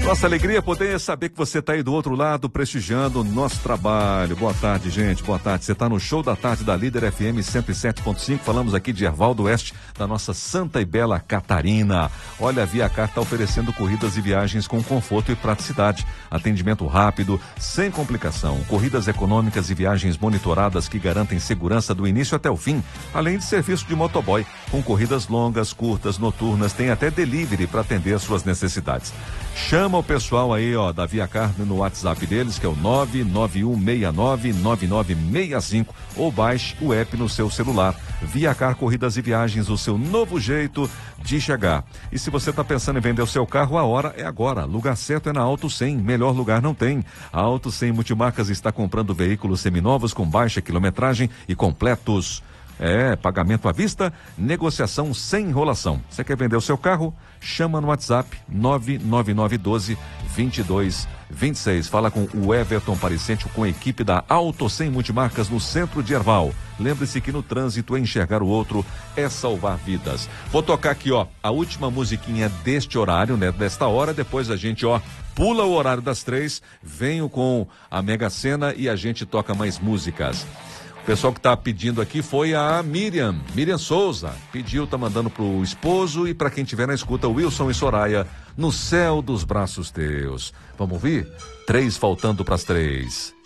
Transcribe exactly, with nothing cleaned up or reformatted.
Nossa alegria é poder saber que você está aí do outro lado prestigiando o nosso trabalho. Boa tarde, gente. Boa tarde. Você está no Show da Tarde da Líder F M cento e sete ponto cinco. Falamos aqui de Erval do Oeste, da nossa Santa e Bela Catarina. Olha, a ViaCar está oferecendo corridas e viagens com conforto e praticidade. Atendimento rápido, sem complicação. Corridas econômicas e viagens monitoradas que garantem segurança do início até o fim. Além de serviço de motoboy, com corridas longas, curtas, noturnas. Tem até delivery para atender às suas necessidades. Chama o pessoal aí, ó, da ViaCar no WhatsApp deles, que é o nove nove um seis nove nove nove seis cinco, ou baixe o app no seu celular. ViaCar Corridas e Viagens, o seu novo jeito de chegar. E se você está pensando em vender o seu carro, a hora é agora. Lugar certo é na Auto cem, melhor lugar não tem. A Auto cem Multimarcas está comprando veículos seminovos com baixa quilometragem e completos. É, pagamento à vista, negociação sem enrolação. Você quer vender o seu carro? Chama no WhatsApp nove nove nove um dois, dois dois dois seis. Fala com o Everton Parecente, com a equipe da Auto cem Multimarcas no centro de Erval. Lembre-se que no trânsito enxergar o outro é salvar vidas. Vou tocar aqui, ó, a última musiquinha deste horário, né, desta hora. Depois a gente, ó, pula o horário das três, venho com a Mega Sena e a gente toca mais músicas. O pessoal que tá pedindo aqui foi a Miriam, Miriam Souza, pediu, tá mandando pro esposo e para quem tiver na escuta, Wilson e Soraya, No Céu dos Braços Teus. Vamos ouvir? Três faltando pras três.